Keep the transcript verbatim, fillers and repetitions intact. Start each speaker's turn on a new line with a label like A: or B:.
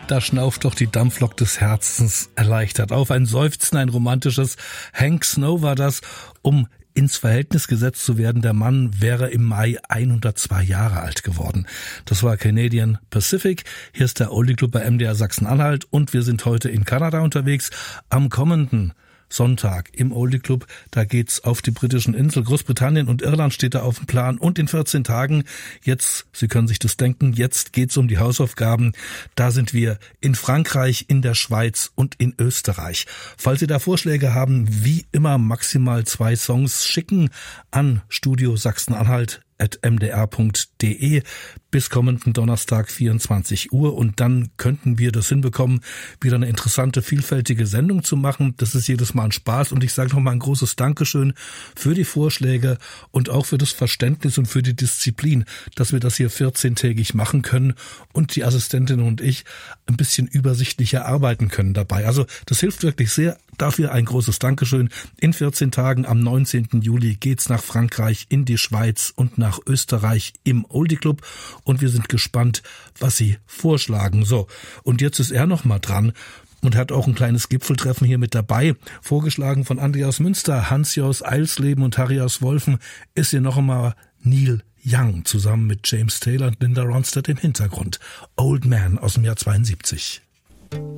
A: Da schnauft doch die Dampflok des Herzens erleichtert auf. Ein Seufzen, ein romantisches Hank Snow war das, um ins Verhältnis gesetzt zu werden. Der Mann wäre im Mai hundertzwei Jahre alt geworden. Das war Canadian Pacific. Hier ist der Oldie Club bei M D R Sachsen-Anhalt und wir sind heute in Kanada unterwegs. Am kommenden Sonntag im Oldie Club, da geht's auf die britischen Inseln. Großbritannien und Irland steht da auf dem Plan. Und in vierzehn Tagen, jetzt, Sie können sich das denken, jetzt geht's um die Hausaufgaben. Da sind wir in Frankreich, in der Schweiz und in Österreich. Falls Sie da Vorschläge haben, wie immer maximal zwei Songs schicken an Studio Sachsen-Anhalt at m d r punkt d e bis kommenden Donnerstag vierundzwanzig Uhr und dann könnten wir das hinbekommen, wieder eine interessante, vielfältige Sendung zu machen. Das ist jedes Mal ein Spaß und ich sage nochmal ein großes Dankeschön für die Vorschläge und auch für das Verständnis und für die Disziplin, dass wir das hier vierzehntägig machen können und die Assistentin und ich ein bisschen übersichtlicher arbeiten können dabei. Also das hilft wirklich sehr. Dafür ein großes Dankeschön. In vierzehn Tagen am neunzehnten Juli geht's nach Frankreich, in die Schweiz und nach Österreich im Oldie Club und wir sind gespannt, was Sie vorschlagen. So, und jetzt ist er noch mal dran und hat auch ein kleines Gipfeltreffen hier mit dabei. Vorgeschlagen von Andi aus Münster, Hansi aus Eilsleben und Harry aus Wolfen ist hier noch einmal Neil Young zusammen mit James Taylor und Linda Ronstadt im Hintergrund. Old Man aus dem Jahr zweiundsiebzig.